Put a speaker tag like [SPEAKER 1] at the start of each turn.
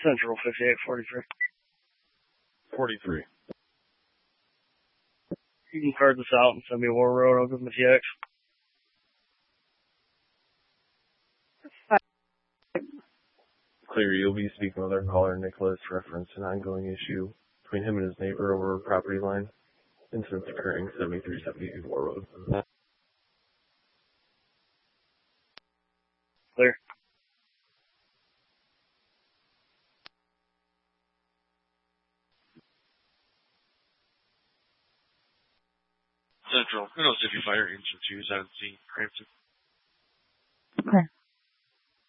[SPEAKER 1] Central 5843.
[SPEAKER 2] 43.
[SPEAKER 1] You can card this out and send me a War Road. I'll give them a TX.
[SPEAKER 2] Clear, you'll be speaking with our caller, Nicholas, reference an ongoing issue between him and his neighbor over a property line. Incidents occurring 7372 War Road.
[SPEAKER 1] Clear.
[SPEAKER 3] Central, Middle City Fire Engine 2 on scene. Crampton.